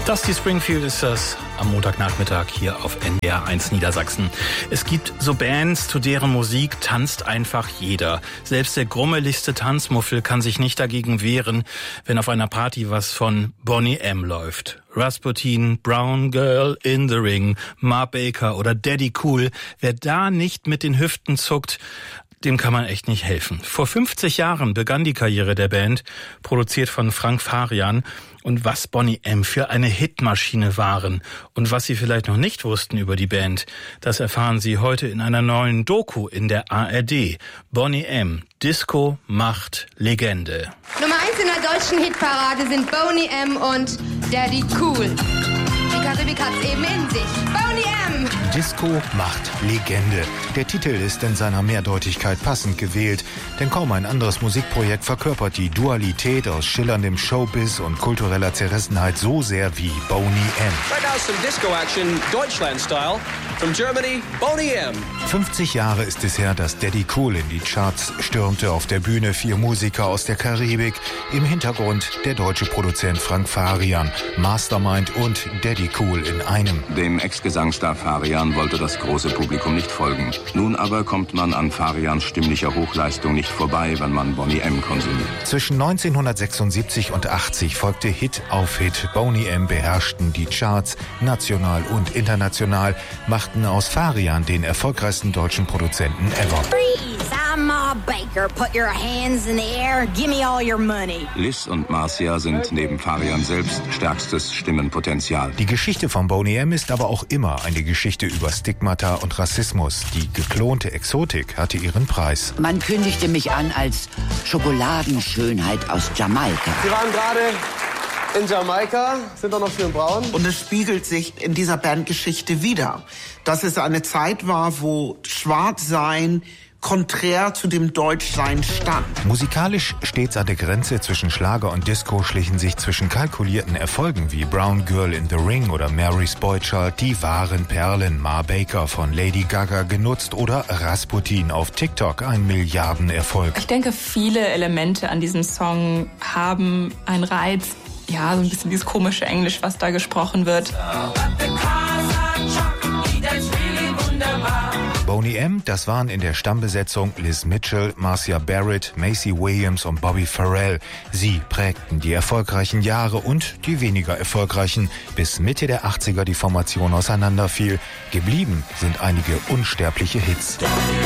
Dusty Springfield ist das am Montagnachmittag hier auf NDR 1 Niedersachsen. Es gibt so Bands, zu deren Musik tanzt einfach jeder. Selbst der grummeligste Tanzmuffel kann sich nicht dagegen wehren, wenn auf einer Party was von Boney M. läuft. Rasputin, Brown Girl in the Ring, Ma Baker oder Daddy Cool. Wer da nicht mit den Hüften zuckt, dem kann man echt nicht helfen. Vor 50 Jahren begann die Karriere der Band, produziert von Frank Farian. Und was Boney M. für eine Hitmaschine waren und was Sie vielleicht noch nicht wussten über die Band, das erfahren Sie heute in einer neuen Doku in der ARD. Boney M. Disco macht Legende. Nummer 1 in der deutschen Hitparade sind Boney M. und Daddy Cool. Die Karibik hat's eben in sich. Boney M. Disco macht Legende. Der Titel ist in seiner Mehrdeutigkeit passend gewählt, denn kaum ein anderes Musikprojekt verkörpert die Dualität aus schillerndem Showbiz und kultureller Zerrissenheit so sehr wie Boney M. Right now some Disco action, Deutschland style. From Germany, Boney M. 50 Jahre ist es her, dass Daddy Cool in die Charts stürmte. Auf der Bühne 4 Musiker aus der Karibik. Im Hintergrund der deutsche Produzent Frank Farian. Mastermind und Daddy Cool in einem. Dem Ex-Gesangstar Farian wollte das große Publikum nicht folgen. Nun aber kommt man an Farians stimmlicher Hochleistung nicht vorbei, wenn man Boney M. konsumiert. Zwischen 1976 und 80 folgte Hit auf Hit. Boney M. beherrschten die Charts, national und international, machten aus Farian den erfolgreichsten deutschen Produzenten ever. I'm Ma Baker. Put your hands in the air. Give me all your money. Liz und Marcia sind neben Farian selbst stärkstes Stimmenpotenzial. Die Geschichte von Boney M. ist aber auch immer eine Geschichte über Stigmata und Rassismus. Die geklonte Exotik hatte ihren Preis. Man kündigte mich an als Schokoladenschönheit aus Jamaika. Sie waren gerade in Jamaika, sind doch noch schön braun. Und es spiegelt sich in dieser Bandgeschichte wider, dass es eine Zeit war, wo Schwarzsein konträr zu dem Deutschsein stand. Musikalisch stets an der Grenze zwischen Schlager und Disco schlichen sich zwischen kalkulierten Erfolgen wie Brown Girl in the Ring oder Mary's Boy Child die wahren Perlen. Ma Baker von Lady Gaga genutzt oder Rasputin auf TikTok, ein Milliardenerfolg. Ich denke, viele Elemente an diesem Song haben einen Reiz. Ja, so ein bisschen dieses komische Englisch, was da gesprochen wird. Boney M., das waren in der Stammbesetzung Liz Mitchell, Marcia Barrett, Macy Williams und Bobby Farrell. Sie prägten die erfolgreichen Jahre und die weniger erfolgreichen, bis Mitte der 80er die Formation auseinanderfiel. Geblieben sind einige unsterbliche Hits.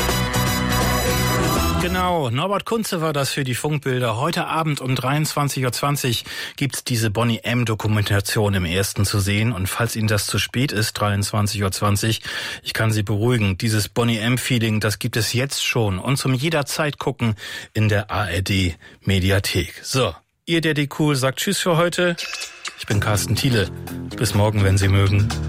Genau, Norbert Kunze war das für die Funkbilder. Heute Abend um 23.20 Uhr gibt's diese Boney M-Dokumentation im Ersten zu sehen. Und falls Ihnen das zu spät ist, 23.20 Uhr, ich kann Sie beruhigen, dieses Boney M-Feeling, das gibt es jetzt schon und zum jederzeit gucken in der ARD-Mediathek. So, Ihr Daddy Cool sagt Tschüss für heute. Ich bin Carsten Thiele. Bis morgen, wenn Sie mögen.